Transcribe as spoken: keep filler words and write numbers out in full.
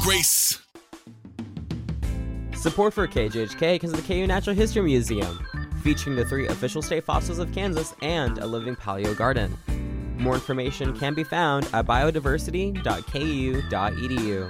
Grace. Support for K G H K because of the K U Natural History Museum, featuring the three official state fossils of Kansas and a living paleo garden. More information can be found at biodiversity dot k u dot e d u.